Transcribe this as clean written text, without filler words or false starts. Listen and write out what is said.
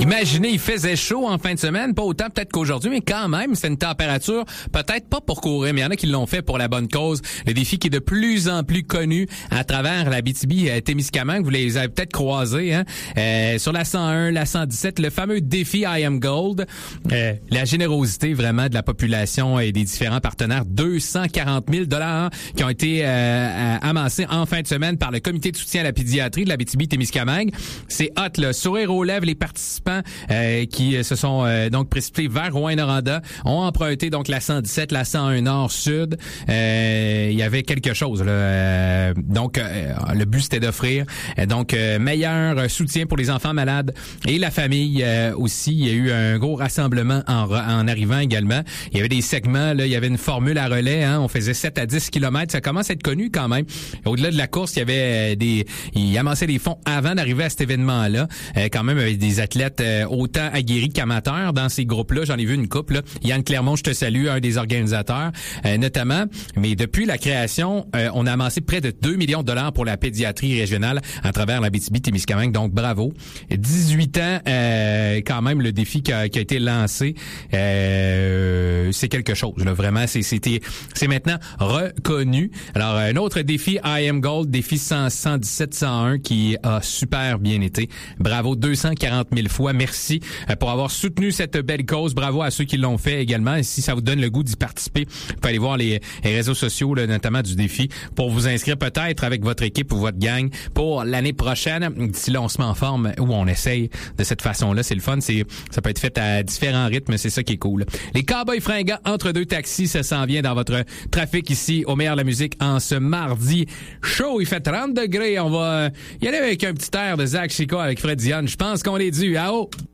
Imaginez, il faisait chaud en fin de semaine, pas autant peut-être qu'aujourd'hui, mais quand même, c'est une température peut-être pas pour courir, mais il y en a qui l'ont fait pour la bonne cause. Le défi qui est de plus en plus connu à travers la Abitibi-Témiscamingue, vous les avez peut-être croisés, hein? Sur la 101, la 117, le fameux défi I Am Gold. La générosité vraiment de la population et des différents partenaires, 240 000 $ qui ont été amassés en fin de semaine par le comité de soutien à la pédiatrie de l'Abitibi-Témiscamingue. C'est hot, là. Sourire aux lèvres, les participants qui se sont donc précipités vers Rouyn-Noranda ont emprunté donc la 117, la 101 Nord-Sud. Il y avait quelque chose là. Donc le but c'était d'offrir meilleur soutien pour les enfants malades et la famille aussi. Il y a eu un gros rassemblement en arrivant également. Il y avait des segments là, il y avait une formule à relais, hein, on faisait 7 à 10 km, ça commence à être connu quand même. Au-delà de la course, il y avait ils amassaient des fonds avant d'arriver à cet événement-là. Quand même avec des athlètes autant aguerris qu'amateurs dans ces groupes-là. J'en ai vu une couple, là. Yann Clermont, je te salue, un des organisateurs, notamment. Mais depuis la création, on a amassé près de 2 millions de $ pour la pédiatrie régionale à travers l'Abitibi-Témiscamingue. Donc, bravo. 18 ans, quand même, le défi qui a été lancé, c'est quelque chose, là. Vraiment, c'est maintenant reconnu. Alors, un autre défi, I Am Gold, défi 117-101 qui a super bien été. Bravo, 240 000 fois. Merci pour avoir soutenu cette belle cause. Bravo à ceux qui l'ont fait également. Et si ça vous donne le goût d'y participer, vous pouvez aller voir les réseaux sociaux, là, notamment du défi, pour vous inscrire peut-être avec votre équipe ou votre gang pour l'année prochaine. D'ici là, on se met en forme ou on essaye de cette façon-là. C'est le fun. Ça peut être fait à différents rythmes. C'est ça qui est cool. Les Cowboys fringants entre deux taxis, ça s'en vient dans votre trafic ici au meilleur de la musique en ce mardi chaud. Il fait 30 degrés. On va y aller avec un petit air de Zach Chico avec Fred Dion. Je pense qu'on est dû. À haut!